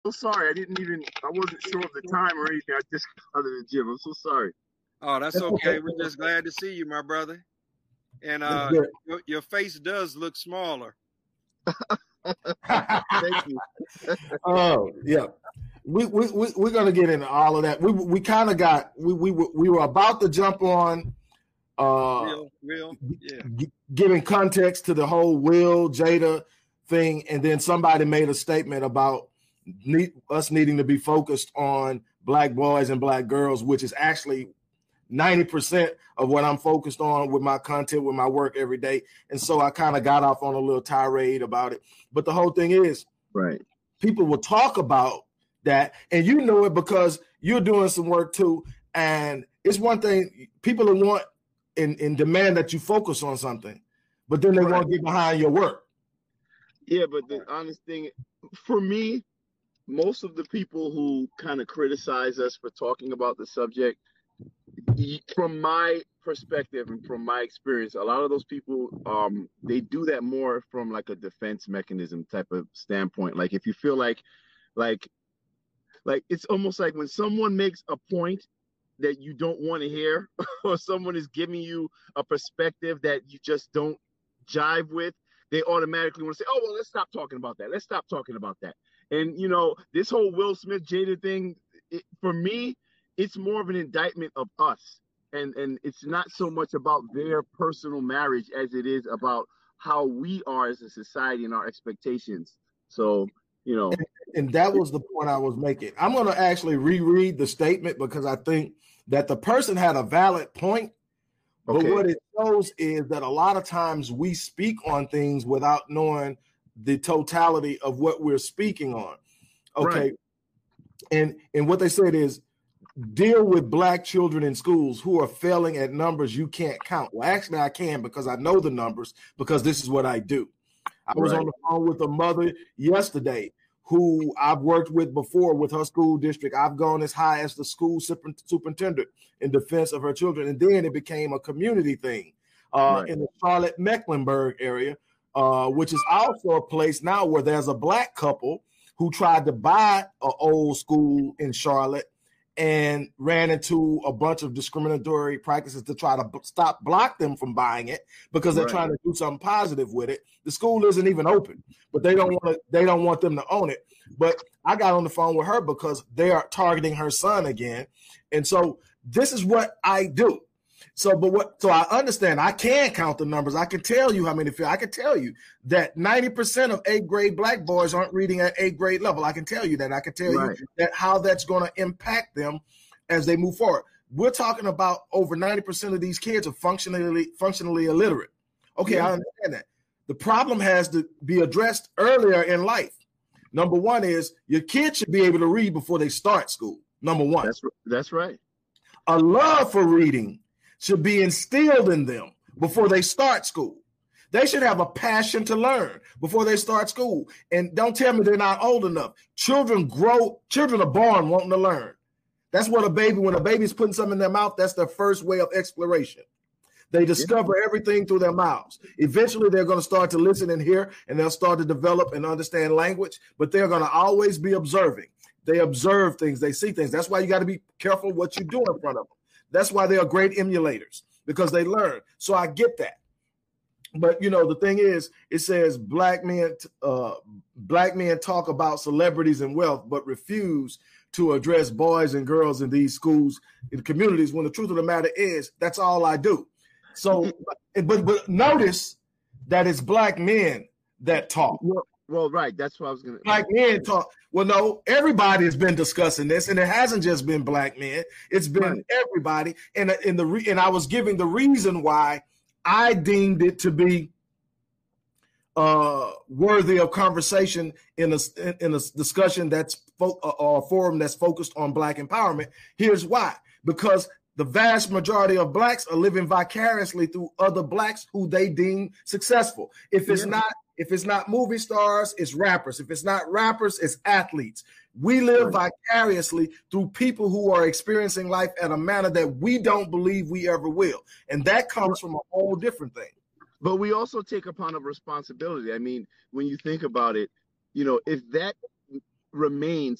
so sorry. I wasn't sure of the time or anything. I just got out of the gym. I'm so sorry. Oh, that's okay. We're just glad to see you, my brother. And your face does look smaller. Thank you. Oh, yeah. We're gonna get into all of that. We kind of got we were about to jump on Will, yeah. Giving context to the whole Will Jada thing, and then somebody made a statement about us needing to be focused on black boys and black girls, which is actually 90% of what I'm focused on with my content, with my work every day. And so I kind of got off on a little tirade about it. But the whole thing is, right, people will talk about that, and you know it because you're doing some work too. And it's one thing people want and demand that you focus on something, but then they won't get behind your work. Yeah, but the honest thing, for me, most of the people who kind of criticize us for talking about the subject, from my perspective and from my experience, a lot of those people, they do that more from like a defense mechanism type of standpoint. Like if you feel like it's almost like when someone makes a point that you don't want to hear, or someone is giving you a perspective that you just don't jive with, they automatically want to say, oh, well, let's stop talking about that. Let's stop talking about that. And, you know, this whole Will Smith Jada thing, for me, it's more of an indictment of us. And it's not so much about their personal marriage as it is about how we are as a society and our expectations. So, you know. And that was the point I was making. I'm going to actually reread the statement because I think that the person had a valid point. But what it shows is that a lot of times we speak on things without knowing the totality of what we're speaking on. Okay. Right. And what they said is deal with black children in schools who are failing at numbers you can't count. Well, actually, I can because I know the numbers because this is what I do. I was on the phone with a mother yesterday who I've worked with before with her school district. I've gone as high as the school superintendent in defense of her children. And then it became a community thing in the Charlotte-Mecklenburg area, which is also a place now where there's a black couple who tried to buy an old school in Charlotte and ran into a bunch of discriminatory practices to try to block them from buying it because they're trying to do something positive with it. The school isn't even open, but they don't want them to own it. But I got on the phone with her because they are targeting her son again. And so this is what I do. So I understand. I can count the numbers. I can tell you how many. I can tell you that 90% of 8th grade black boys aren't reading at 8th grade level. I can tell you that. I can tell you that how that's going to impact them as they move forward. We're talking about over 90% of these kids are functionally illiterate. Okay, I understand that. The problem has to be addressed earlier in life. Number one is your kids should be able to read before they start school. Number one. That's right. A love for reading should be instilled in them before they start school. They should have a passion to learn before they start school. And don't tell me they're not old enough. Children are born wanting to learn. That's what when a baby's putting something in their mouth, that's their first way of exploration. They discover everything through their mouths. Eventually, they're going to start to listen and hear, and they'll start to develop and understand language, but they're going to always be observing. They observe things. They see things. That's why you got to be careful what you do in front of them. That's why they are great emulators, because they learn. So I get that. But, you know, the thing is, it says black men talk about celebrities and wealth, but refuse to address boys and girls in these schools, in communities, when the truth of the matter is, that's all I do. So, but notice that it's black men that talk. Well, right. That's what I was going to. Black men talk. Well, no, everybody has been discussing this, and it hasn't just been black men. It's been everybody. And I was giving the reason why I deemed it to be worthy of conversation in a discussion that's a forum that's focused on black empowerment. Here's why: because the vast majority of blacks are living vicariously through other blacks who they deem successful. If it's not movie stars, it's rappers. If it's not rappers, it's athletes. We live vicariously through people who are experiencing life at a manner that we don't believe we ever will. And that comes from a whole different thing. But we also take upon a responsibility. I mean, when you think about it, you know, if that remains